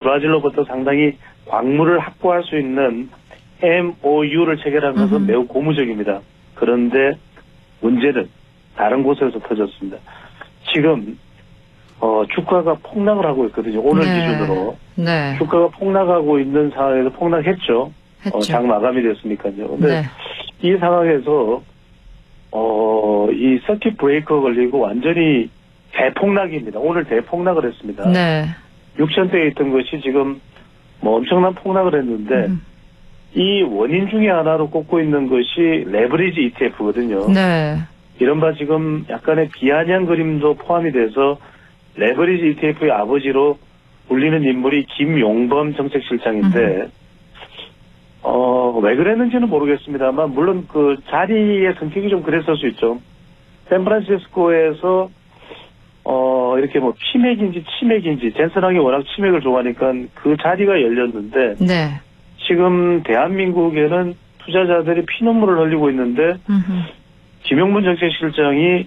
브라질로부터 상당히 광물을 확보할 수 있는 MOU를 체결한 것은 매우 고무적입니다. 그런데 문제는 다른 곳에서 터졌습니다. 지금 주가가 폭락을 하고 있거든요. 오늘 기준으로. 네. 주가가 폭락하고 있는 상황에서 폭락했죠. 장 마감이 됐으니까요. 근데 이 상황에서 이 서킷 브레이커 걸리고 완전히 대폭락입니다. 오늘 대폭락을 했습니다. 네. 6,000대에 있던 것이 지금 뭐 엄청난 폭락을 했는데 이 원인 중에 하나로 꼽고 있는 것이 레버리지 ETF거든요. 네. 이른바 지금 약간의 비아냥 그림도 포함이 돼서 레버리지 ETF의 아버지로 불리는 인물이 김용범 정책실장인데 왜 그랬는지는 모르겠습니다만 물론 그 자리의 성격이 좀 그랬을 수 있죠. 샌프란시스코에서 이렇게 뭐 치맥인지 젠슨왕이 워낙 치맥을 좋아하니까 그 자리가 열렸는데 네. 지금 대한민국에는 투자자들이 피눈물을 흘리고 있는데 김용문 정책실장이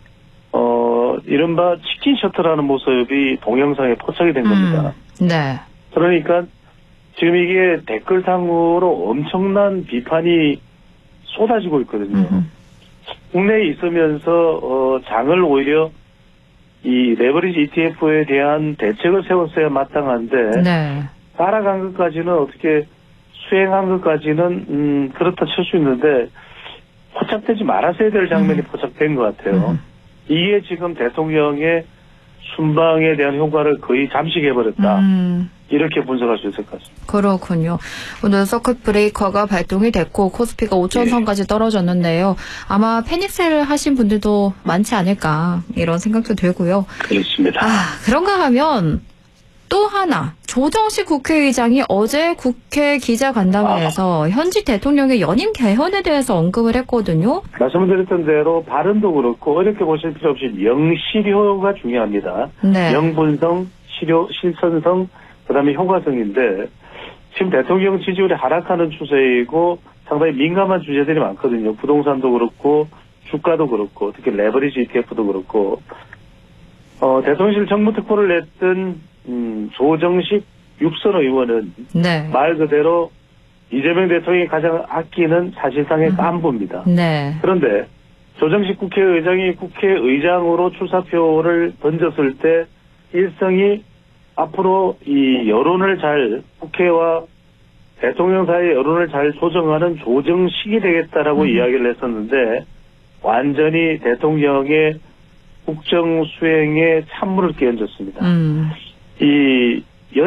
이른바 치킨 셔틀하는 모습이 동영상에 포착이 된 겁니다. 네. 그러니까 지금 이게 댓글상으로 엄청난 비판이 쏟아지고 있거든요. 국내에 있으면서 장을 오히려 이 레버리지 ETF에 대한 대책을 세웠어야 마땅한데 네. 따라간 것까지는 어떻게 수행한 것까지는 그렇다 칠 수 있는데 포착되지 말았어야 될 장면이 포착된 것 같아요. 이게 지금 대통령의 순방에 대한 효과를 거의 잠식해버렸다. 이렇게 분석할 수 있을 것 같습니다. 그렇군요. 오늘 서킷 브레이커가 발동이 됐고 코스피가 5,000선까지 떨어졌는데요. 아마 패닉셀을 하신 분들도 많지 않을까 이런 생각도 들고요. 그렇습니다. 그런가 하면 또 하나 조정식 국회의장이 어제 국회 기자간담회에서 현직 대통령의 연임 개헌에 대해서 언급을 했거든요. 말씀드렸던 대로 발언도 그렇고 어렵게 보실 필요 없이 명실효가 중요합니다. 네. 명분성, 실천성, 그다음에 효과성인데 지금 대통령 지지율이 하락하는 추세이고 상당히 민감한 주제들이 많거든요. 부동산도 그렇고 주가도 그렇고 특히 레버리지 ETF도 그렇고 대통령실 정무특보를 냈던 조정식 육선 의원은 말 그대로 이재명 대통령이 가장 아끼는 사실상의 깐부입니다. 네. 그런데 조정식 국회의장이 국회의장으로 출사표를 던졌을 때 일성이 앞으로 이 여론을 국회와 대통령 사이의 여론을 잘 조정하는 조정식이 되겠다라고 이야기를 했었는데 완전히 대통령의 국정 수행에 찬물을 끼얹었습니다. 이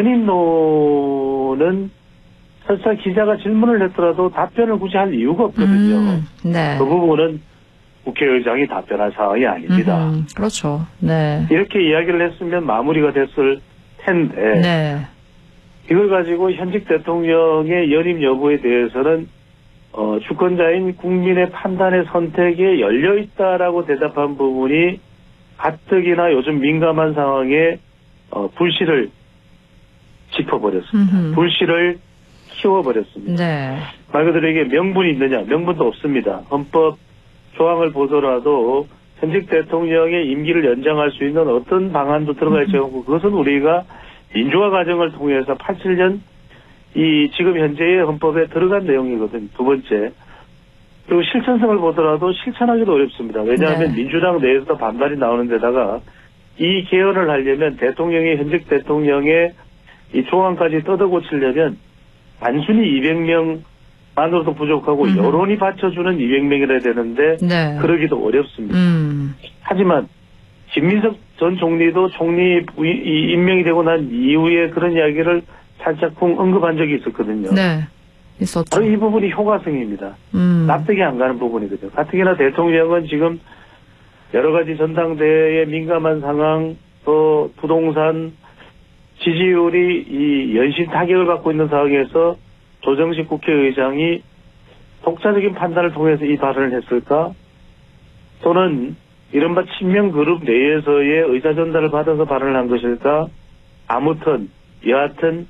연임론은 설사 기자가 질문을 했더라도 답변을 굳이 할 이유가 없거든요. 네. 그 부분은 국회의장이 답변할 상황이 아닙니다. 그렇죠. 네. 이렇게 이야기를 했으면 마무리가 됐을 텐데 네. 이걸 가지고 현직 대통령의 연임 여부에 대해서는 주권자인 국민의 판단의 선택에 열려있다라고 대답한 부분이 가뜩이나 요즘 민감한 상황에 불씨를 짚어버렸습니다. 불씨를 키워버렸습니다. 네. 말 그대로 이게 명분이 있느냐? 명분도 없습니다. 헌법 조항을 보더라도 현직 대통령의 임기를 연장할 수 있는 어떤 방안도 들어가 있지 않고 그것은 우리가 민주화 과정을 통해서 87년 이 지금 현재의 헌법에 들어간 내용이거든요. 두 번째. 그리고 실천성을 보더라도 실천하기도 어렵습니다. 왜냐하면 민주당 내에서도 반발이 나오는 데다가 이 개헌을 하려면 현직 대통령의 이 조항까지 뜯어고치려면 단순히 200명만으로도 부족하고 여론이 받쳐주는 200명이라 되는데 그러기도 어렵습니다. 하지만 김민석 전 총리도 총리 임명이 되고 난 이후에 그런 이야기를 살짝쿵 언급한 적이 있었거든요. 네. 있었죠. 바로 이 부분이 효과성입니다. 납득이 안 가는 부분이거든요. 가뜩이나 대통령은 지금 여러 가지 전당대회에 민감한 상황, 또 부동산 지지율이 이 연신 타격을 받고 있는 상황에서 조정식 국회의장이 독자적인 판단을 통해서 이 발언을 했을까? 또는 이른바 친명 그룹 내에서의 의사 전달을 받아서 발언을 한 것일까? 아무튼 여하튼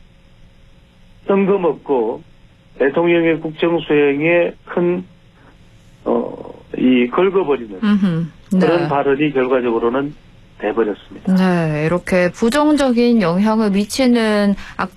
뜬금없고 대통령의 국정 수행에 큰 걸거버리는 그런 발언이 결과적으로는 돼버렸습니다. 네, 이렇게 부정적인 영향을 미치는